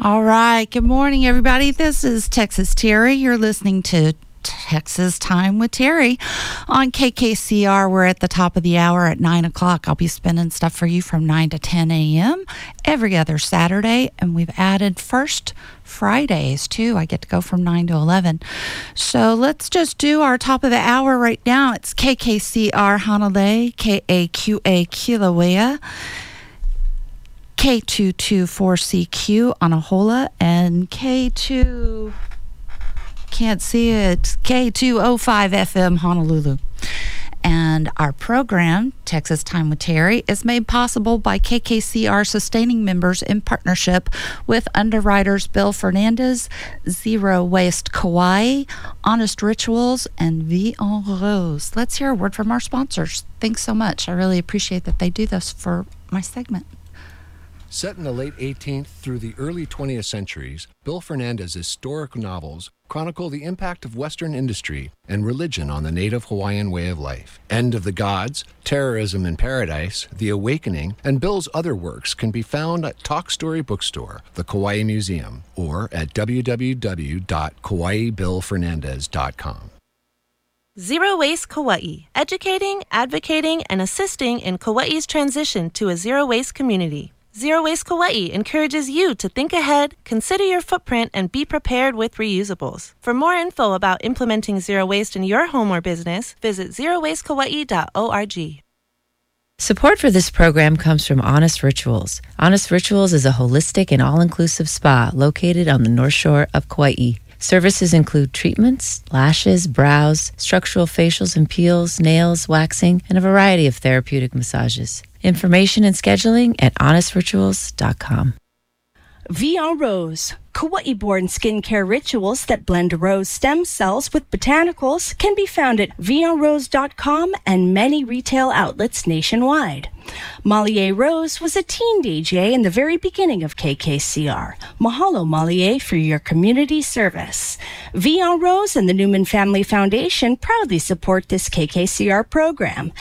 All right. Good morning, everybody. This is Texas Terry. You're listening to Texas Time with Terry on KKCR. We're at the top of the hour at 9 o'clock. I'll be spinning stuff for you from 9 to 10 a.m. every other Saturday. And we've added first Fridays, too. I get to go from 9 to 11. So let's just do our top of the hour right now. It's KKCR Hanalei, KAQA Kilauea, K224CQ Anahola, and K2, can't see it, K205 FM Honolulu. And our program, Texas Time with Terry, is made possible by KKCR sustaining members in partnership with underwriters Bill Fernandez, Zero Waste Kauai, Honest Rituals, and Vie en Rose. Let's hear a word from our sponsors. Thanks so much. I really appreciate that they do this for my segment. Set in the late 18th through the early 20th centuries, Bill Fernandez's historic novels chronicle the impact of Western industry and religion on the native Hawaiian way of life. End of the Gods, Terrorism in Paradise, The Awakening, and Bill's other works can be found at Talk Story Bookstore, the Kauai Museum, or at www.kawaibillfernandez.com. Zero Waste Kauai, educating, advocating, and assisting in Kauai's transition to a zero-waste community. Zero Waste Kauai encourages you to think ahead, consider your footprint, and be prepared with reusables. For more info about implementing zero waste in your home or business, visit zerowastekauai.org. Support for this program comes from Honest Rituals. Honest Rituals is a holistic and all-inclusive spa located on the North Shore of Kauai. Services include treatments, lashes, brows, structural facials and peels, nails, waxing, and a variety of therapeutic massages. Information and scheduling at honestrituals.com. Vie en Rose. Kauai-born skincare rituals that blend rose stem cells with botanicals can be found at vienrose.com and many retail outlets nationwide. Malie Rose was a teen DJ in the very beginning of KKCR. Mahalo, Malie, for your community service. Vie en Rose and the Newman Family Foundation proudly support this KKCR program.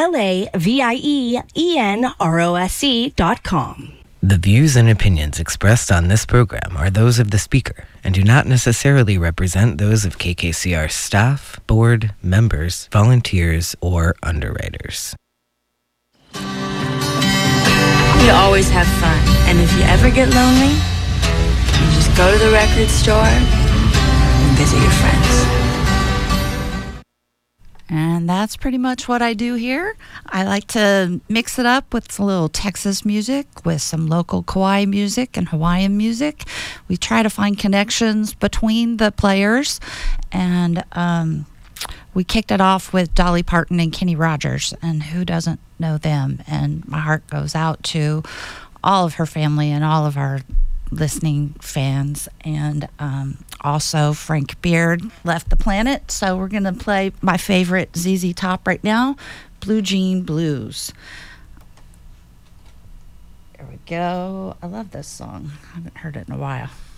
LAVIENROSE.com. The views and opinions expressed on this program are those of the speaker and do not necessarily represent those of KKCR staff, board, members, volunteers, or underwriters. You always have fun, and if you ever get lonely, you just go to the record store and visit your friends. And that's pretty much what I do here. I like to mix it up with a little Texas music, with some local Kauai music and Hawaiian music. We try to find connections between the players. And we kicked it off with Dolly Parton and Kenny Rogers. And who doesn't know them? And my heart goes out to all of her family and all of our listening fans. And also Frank Beard left the planet, so we're going to play my favorite ZZ Top right now, Blue Jean Blues. There we go. I love this song. I haven't heard it in a while.